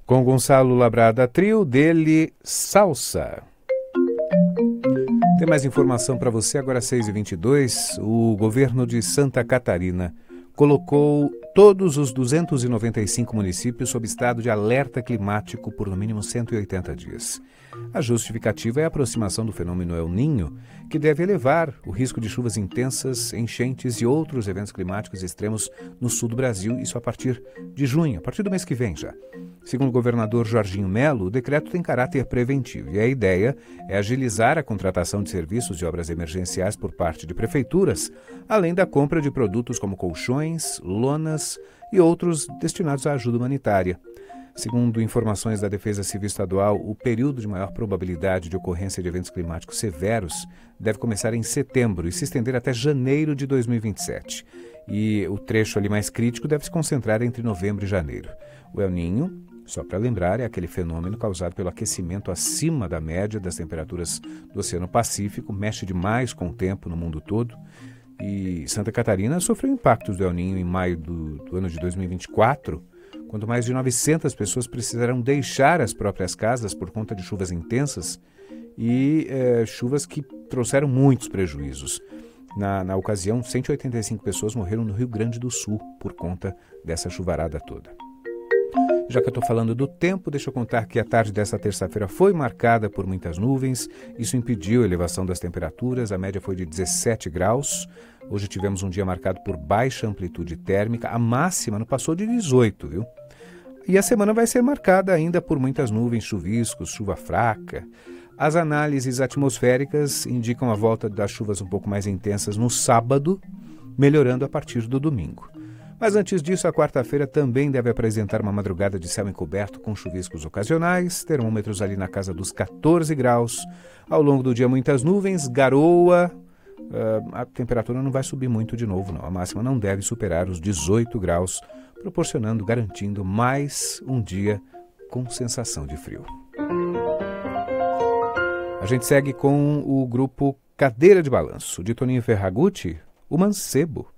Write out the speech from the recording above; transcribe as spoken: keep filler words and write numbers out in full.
Com Gonçalo Labrada Trio, dele Salsa. Tem mais informação para você agora às seis e vinte e dois. O governo de Santa Catarina colocou todos os duzentos e noventa e cinco municípios sob estado de alerta climático por no mínimo cento e oitenta dias. A justificativa é a aproximação do fenômeno El Niño, que deve elevar o risco de chuvas intensas, enchentes e outros eventos climáticos extremos no sul do Brasil, isso a partir de junho, a partir do mês que vem já. Segundo o governador Jorginho Melo, o decreto tem caráter preventivo e a ideia é agilizar a contratação de serviços de obras emergenciais por parte de prefeituras, além da compra de produtos como colchões, lonas e outros destinados à ajuda humanitária. Segundo informações da Defesa Civil Estadual, o período de maior probabilidade de ocorrência de eventos climáticos severos deve começar em setembro e se estender até janeiro de dois mil e vinte e sete. E o trecho ali mais crítico deve se concentrar entre novembro e janeiro. O El Niño, só para lembrar, é aquele fenômeno causado pelo aquecimento acima da média das temperaturas do Oceano Pacífico, mexe demais com o tempo no mundo todo. E Santa Catarina sofreu impactos do El Niño em maio do, do ano de dois mil e vinte e quatro, quando mais de novecentas pessoas precisaram deixar as próprias casas por conta de chuvas intensas e é, chuvas que trouxeram muitos prejuízos. Na, na ocasião, cento e oitenta e cinco pessoas morreram no Rio Grande do Sul por conta dessa chuvarada toda. Já que eu estou falando do tempo, deixa eu contar que a tarde dessa terça-feira foi marcada por muitas nuvens. Isso impediu a elevação das temperaturas, a média foi de dezessete graus. Hoje tivemos um dia marcado por baixa amplitude térmica, a máxima não passou de dezoito, viu? E a semana vai ser marcada ainda por muitas nuvens, chuviscos, chuva fraca. As análises atmosféricas indicam a volta das chuvas um pouco mais intensas no sábado, melhorando a partir do domingo. Mas antes disso, a quarta-feira também deve apresentar uma madrugada de céu encoberto com chuviscos ocasionais, termômetros ali na casa dos catorze graus. Ao longo do dia, muitas nuvens, garoa. Uh, a temperatura não vai subir muito de novo, não. A máxima não deve superar os dezoito graus, proporcionando, garantindo mais um dia com sensação de frio. A gente segue com o grupo Cadeira de Balanço, de Toninho Ferragutti, o Mancebo.